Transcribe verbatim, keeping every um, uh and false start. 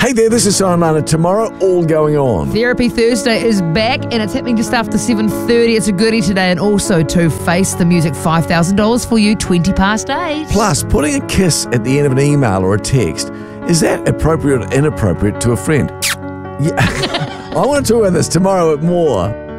Hey there, this is Simon. Tomorrow, all going on. Therapy Thursday is back and it's happening just after seven thirty. It's a goodie today, and also to Face the Music, five thousand dollars for you, twenty past eight. Plus, putting a kiss at the end of an email or a text, is that appropriate or inappropriate to a friend? Yeah. I want to talk about this tomorrow at More.